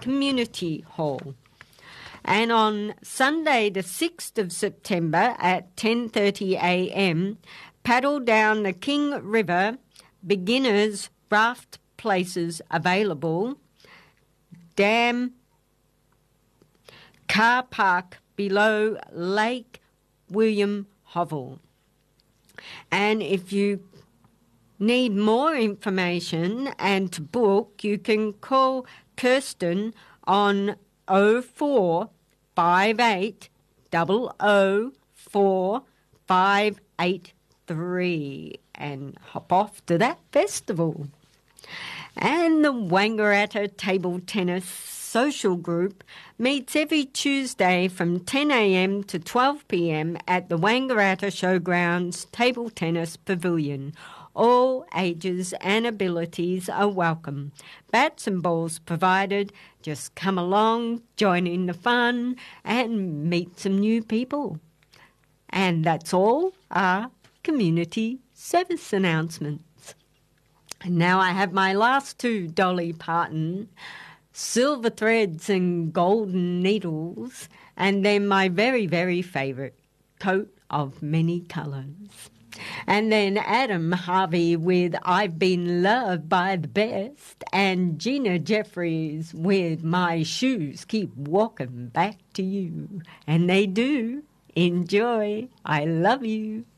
Community Hall. And on Sunday the 6th of September at 10:30 a.m, paddle down the King River, beginners raft places available, dam car park below Lake William Hovell. And if you need more information and to book, you can call Kirsten on 0458 004 583 and hop off to that festival. And the Wangaratta Table Tennis Social Group meets every Tuesday from 10 a.m. to 12 p.m. at the Wangaratta Showgrounds Table Tennis Pavilion. All ages and abilities are welcome. Bats and balls provided. Just come along, join in the fun, and meet some new people. And that's all our community service announcements. And now I have my last two Dolly Parton, Silver Threads and Golden Needles, and then my very, very favourite, Coat of Many Colours. And then Adam Harvey with I've Been Loved by the Best, and Gina Jeffries with My Shoes Keep Walking Back to You. And they do. Enjoy. I love you.